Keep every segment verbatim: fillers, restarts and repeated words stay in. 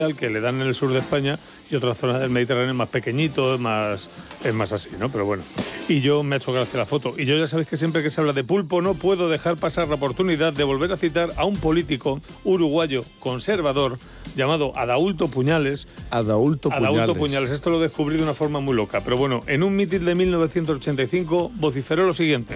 que le dan en el sur de España y otras zonas del Mediterráneo más pequeñito, es más, es más así, ¿no? Pero bueno, y yo me ha hecho gracia la foto. Y yo ya sabéis que siempre que se habla de pulpo no puedo dejar pasar la oportunidad de volver a citar a un político uruguayo conservador llamado Adaulto Puñales. Adaulto Puñales. Adaulto Puñales, esto lo descubrí de una forma muy loca, pero bueno, en un mitin de mil novecientos ochenta y cinco vociferó lo siguiente: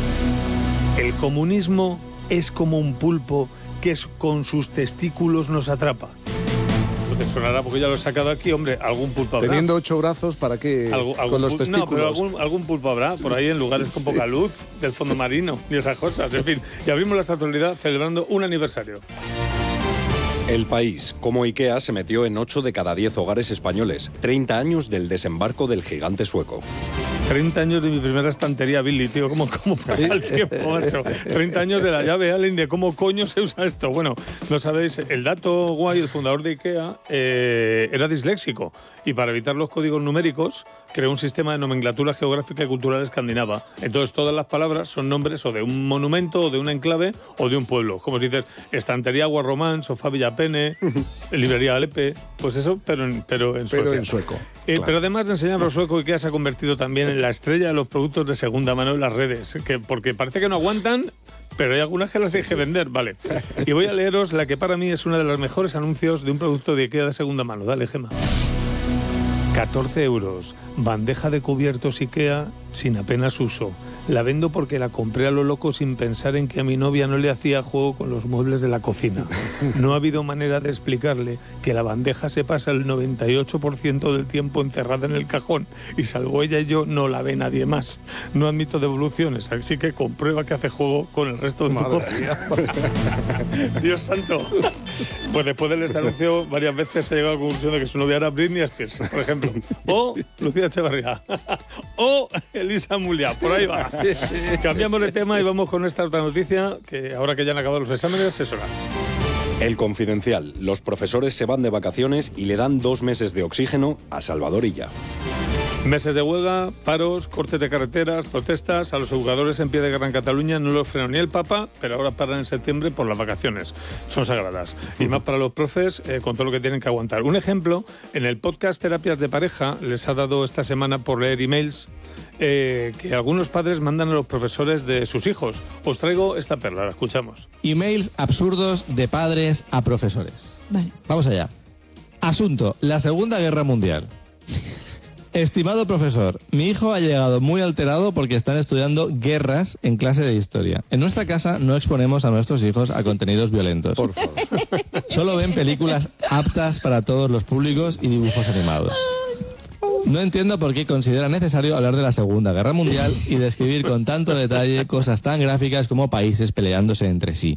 el comunismo es como un pulpo que con sus testículos nos atrapa. Te sonará porque ya lo he sacado aquí, hombre, algún pulpo habrá. Teniendo ocho brazos, ¿para qué? ¿Algún, algún con los pulpo? testículos. No, pero algún, algún pulpo habrá, por ahí en lugares con poca luz, del fondo marino y esas cosas, en fin. Y abrimos la actualidad celebrando un aniversario. El País, como IKEA se metió en ocho de cada diez hogares españoles. treinta años del desembarco del gigante sueco. treinta años de mi primera estantería, Billy, tío. ¿Cómo, cómo pasa el tiempo, macho? treinta años de la llave Allen, de cómo coño se usa esto. Bueno, no sabéis, el dato guay, el fundador de IKEA eh, era disléxico. Y para evitar los códigos numéricos, creó un sistema de nomenclatura geográfica y cultural escandinava. Entonces, todas las palabras son nombres o de un monumento, o de un enclave, o de un pueblo. Como si dices, estantería Guarromán, sofá Villapene, librería Alepe, pues eso, pero en, pero en Pero Suecia. en sueco. Eh, Claro. Pero además de enseñar los suecos, IKEA se ha convertido también en la estrella de los productos de segunda mano en las redes, que, porque parece que no aguantan, pero hay algunas que las hay que vender, vale. Y voy a leeros la que para mí es una de los mejores anuncios de un producto de IKEA de segunda mano. Dale, Gema. catorce euros. Bandeja de cubiertos IKEA sin apenas uso. La vendo porque la compré a lo loco sin pensar en que a mi novia no le hacía juego con los muebles de la cocina. No ha habido manera de explicarle que la bandeja se pasa el noventa y ocho por ciento del tiempo encerrada en el cajón y salvo ella y yo no la ve nadie más. No admito devoluciones, así que comprueba que hace juego con el resto de tu cocina. Dios santo. Pues después de este anuncio varias veces se ha llegado a la conclusión de que su novia era Britney Spears, por ejemplo. O Lucía Echevarría. O Elisa Mulia. Por ahí va. Cambiamos de tema y vamos con esta otra noticia que ahora que ya han acabado los exámenes es hora. El Confidencial. Los profesores se van de vacaciones y le dan dos meses de oxígeno a Salvador Illa. Meses de huelga, paros, cortes de carreteras, protestas. A los educadores en pie de guerra en Cataluña no los frenó ni el Papa, pero ahora paran en septiembre por las vacaciones. Son sagradas. Y más para los profes, eh, con todo lo que tienen que aguantar. Un ejemplo, en el podcast Terapias de Pareja les ha dado esta semana por leer emails eh, que algunos padres mandan a los profesores de sus hijos. Os traigo esta perla, la escuchamos. Emails absurdos de padres a profesores. Vale. Vamos allá. Asunto: la Segunda Guerra Mundial. Estimado profesor, mi hijo ha llegado muy alterado porque están estudiando guerras en clase de historia. En nuestra casa no exponemos a nuestros hijos a contenidos violentos. Por favor. Solo ven películas aptas para todos los públicos y dibujos animados. No entiendo por qué considera necesario hablar de la Segunda Guerra Mundial y describir con tanto detalle cosas tan gráficas como países peleándose entre sí.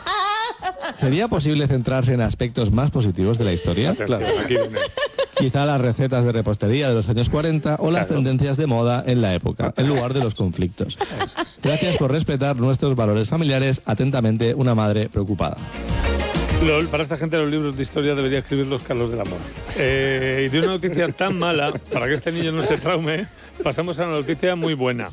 ¿Sería posible centrarse en aspectos más positivos de la historia? Claro, aquí viene. Quizá las recetas de repostería de los años cuarenta o las Claro. tendencias de moda en la época, en lugar de los conflictos. Gracias por respetar nuestros valores familiares. Atentamente, una madre preocupada. Lol, para esta gente los libros de historia debería escribirlos Carlos del Amor. Eh, y de una noticia tan mala, para que este niño no se traume, pasamos a una noticia muy buena.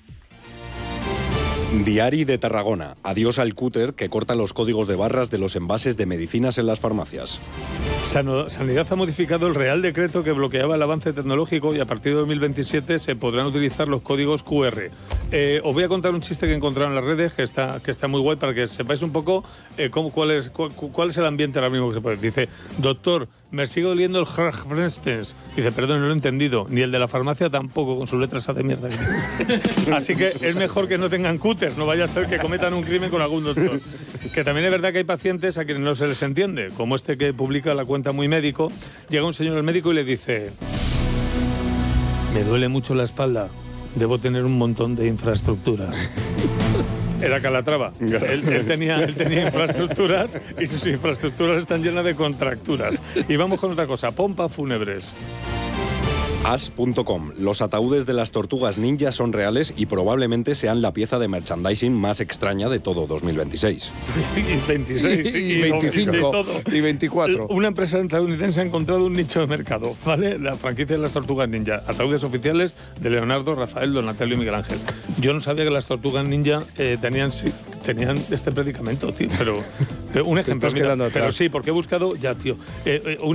Diari de Tarragona. Adiós al cúter que corta los códigos de barras de los envases de medicinas en las farmacias. Sano- Sanidad ha modificado el Real Decreto que bloqueaba el avance tecnológico y a partir de dos mil veintisiete se podrán utilizar los códigos cu erre. Eh, os voy a contar un chiste que he encontrado en las redes que está, que está muy guay para que sepáis un poco eh, cómo, cuál, es, cuál, cuál es el ambiente ahora mismo que se puede. Dice, doctor, me sigue oliendo el Harfrenstens. Dice, perdón, no lo he entendido. Ni el de la farmacia tampoco, con sus letras de mierda. Así que es mejor que no tengan cúter, no vaya a ser que cometan un crimen con algún doctor. Que también es verdad que hay pacientes a quienes no se les entiende, como este que publica la cuenta Muy Médico. Llega un señor al médico y le dice, me duele mucho la espalda, debo tener un montón de infraestructuras. Era Calatrava. Él, él, tenía, él tenía infraestructuras y sus infraestructuras están llenas de contracturas. Y vamos con otra cosa, pompas fúnebres. As punto com. Los ataúdes de las tortugas ninja son reales y probablemente sean la pieza de merchandising más extraña de todo dos mil veintiséis. Y veintiséis, y, Y veinticinco, y todo. y veinticuatro. Una empresa estadounidense ha encontrado un nicho de mercado, ¿vale? La franquicia de las tortugas ninja. Ataúdes oficiales de Leonardo, Rafael, Donatello y Miguel Ángel. Yo no sabía que las tortugas ninja eh, tenían, sí, tenían este predicamento, tío, pero, pero un ejemplo. estás Mira, quedando pero atrás. sí, porque he buscado, ya, tío, eh, eh, un